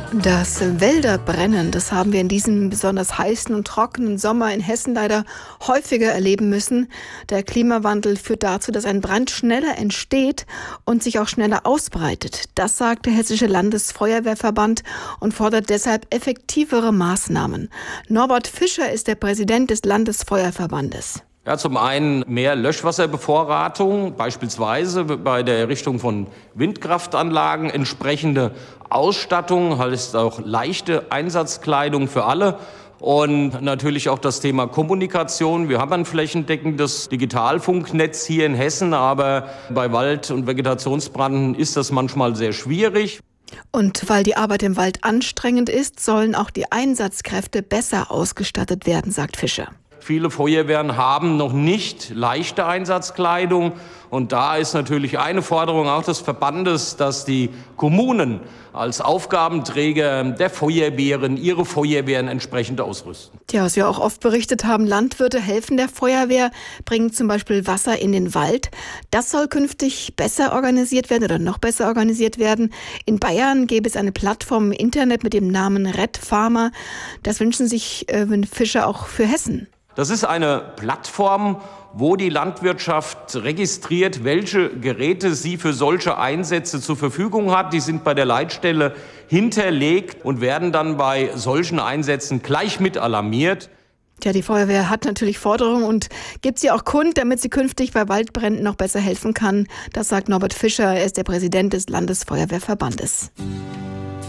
Das Wälderbrennen, das haben wir in diesem besonders heißen und trockenen Sommer in Hessen leider häufiger erleben müssen. Der Klimawandel führt dazu, dass ein Brand schneller entsteht und sich auch schneller ausbreitet. Das sagt der Hessische Landesfeuerwehrverband und fordert deshalb effektivere Maßnahmen. Norbert Fischer ist der Präsident des Landesfeuerverbandes. Ja, zum einen mehr Löschwasserbevorratung, beispielsweise bei der Errichtung von Windkraftanlagen, entsprechende Ausstattung, heißt auch leichte Einsatzkleidung für alle und natürlich auch das Thema Kommunikation. Wir haben ein flächendeckendes Digitalfunknetz hier in Hessen, aber bei Wald- und Vegetationsbranden ist das manchmal sehr schwierig. Und weil die Arbeit im Wald anstrengend ist, sollen auch die Einsatzkräfte besser ausgestattet werden, sagt Fischer. Viele Feuerwehren haben noch nicht leichte Einsatzkleidung. Und da ist natürlich eine Forderung auch des Verbandes, dass die Kommunen als Aufgabenträger der Feuerwehren ihre Feuerwehren entsprechend ausrüsten. Ja, was wir auch oft berichtet haben, Landwirte helfen der Feuerwehr, bringen zum Beispiel Wasser in den Wald. Das soll künftig besser organisiert werden oder noch besser organisiert werden. In Bayern gäbe es eine Plattform im Internet mit dem Namen Red Farmer. Das wünschen sich Fischer auch für Hessen. Das ist eine Plattform, wo die Landwirtschaft registriert, welche Geräte sie für solche Einsätze zur Verfügung hat. Die sind bei der Leitstelle hinterlegt und werden dann bei solchen Einsätzen gleich mit alarmiert. Ja, die Feuerwehr hat natürlich Forderungen und gibt sie auch kund, damit sie künftig bei Waldbränden noch besser helfen kann. Das sagt Norbert Fischer, er ist der Präsident des Landesfeuerwehrverbandes.